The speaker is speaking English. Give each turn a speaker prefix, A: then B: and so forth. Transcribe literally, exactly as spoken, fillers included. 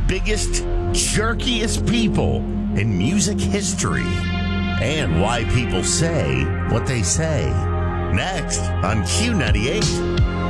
A: biggest, jerkiest people in music history and why people say what they say. Next on Q ninety-eight.